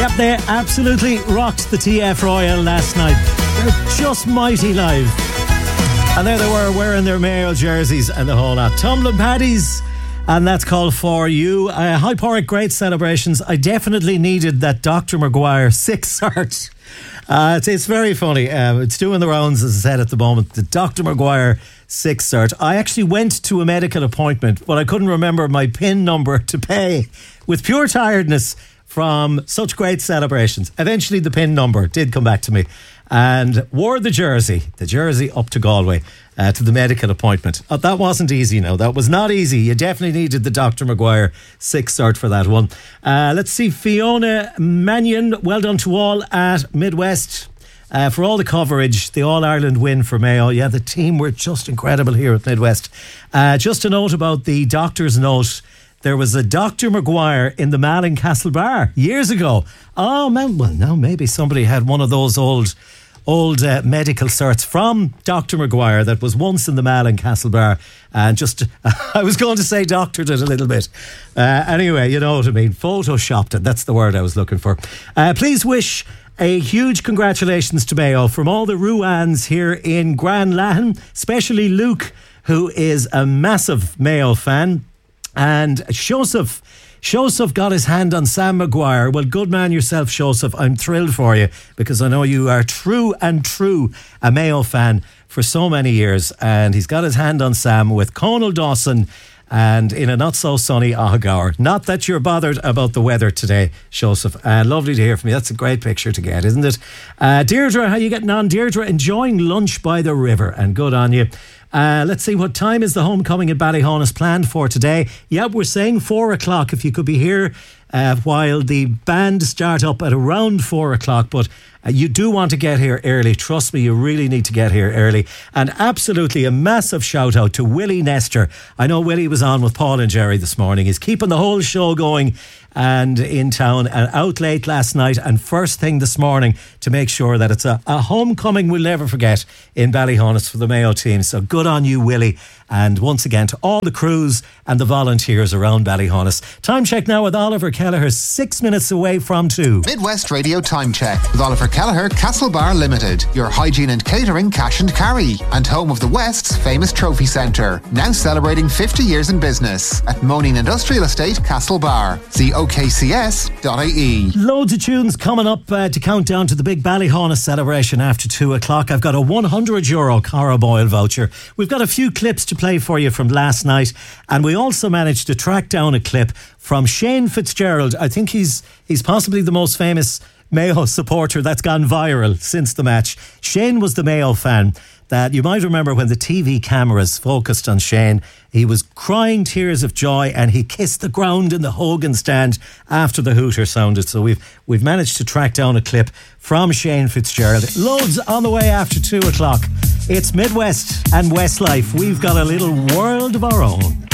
Yep, they absolutely rocked the TF Royal last night. They're just mighty live. And there they were wearing their Mayo jerseys and the whole lot. Tumbling Paddies, and that's called For You. High Porrick, great celebrations. I definitely needed that Dr. Maguire 6 cert. It's very funny. It's doing the rounds, as I said at the moment. The Dr. Maguire 6 cert. I actually went to a medical appointment, but I couldn't remember my PIN number to pay with pure tiredness from such great celebrations. Eventually the PIN number did come back to me and wore the jersey up to Galway to the medical appointment. That wasn't easy now. That was not easy. You definitely needed the Dr. Maguire 6 cert for that one. Let's see, Fiona Mannion, well done to all at Midwest for all the coverage, the All-Ireland win for Mayo. Yeah, the team were just incredible here at Midwest. Just a note about the doctor's note. There was a Dr. Maguire in the Malin Castle Bar years ago. Oh, man, well, now maybe somebody had one of those old medical certs from Dr. Maguire that was once in the Malin Castle Bar and just, I was going to say doctored it a little bit. Anyway, you know what I mean. Photoshopped it. That's the word I was looking for. Please wish a huge congratulations to Mayo from all the Ruans here in Grand Lahan, especially Luke, who is a massive Mayo fan. And Shoseph got his hand on Sam Maguire. Well, good man yourself, Shoseph. I'm thrilled for you because I know you are true a Mayo fan for so many years. And he's got his hand on Sam with Conal Dawson and in a not so sunny Ahagaur. Not that you're bothered about the weather today, Shoseph. Lovely to hear from you. That's a great picture to get, isn't it? Deirdre, how you getting on? Deirdre, enjoying lunch by the river, and good on you. Let's see, what time is the homecoming at Ballyhonus planned for today? Yeah, we're saying 4 o'clock. If you could be here while the band start up at around 4 o'clock, but you do want to get here early. Trust me, you really need to get here early. And absolutely a massive shout out to Willie Nestor. I know Willie was on with Paul and Jerry this morning. He's keeping the whole show going and in town and out late last night and first thing this morning to make sure that it's a homecoming we'll never forget in Ballyhonus for the Mayo team. So good on you, Willie. And once again to all the crews and the volunteers around Ballyhonus. Time check now with Oliver Kelleher, 6 minutes away from 2. Midwest Radio Time Check with Oliver Kelleher, Castlebar Limited, your hygiene and catering cash and carry, and home of the West's famous trophy centre. Now celebrating 50 years in business at Moaning Industrial Estate, Castlebar. See okcs.ie. Loads of tunes coming up to count down to the big Ballyhonus celebration after 2 o'clock. I've got a €100 Cara Boyle voucher. We've got a few clips to play for you from last night, and we also managed to track down a clip from Shane Fitzgerald. I think he's possibly the most famous Mayo supporter that's gone viral since the match. Shane was the Mayo fan that you might remember when the TV cameras focused on Shane. He was crying tears of joy and he kissed the ground in the Hogan stand after the hooter sounded. So we've managed to track down a clip from Shane Fitzgerald. Loads on the way after 2 o'clock. It's Midwest and Westlife. We've got a little world of our own.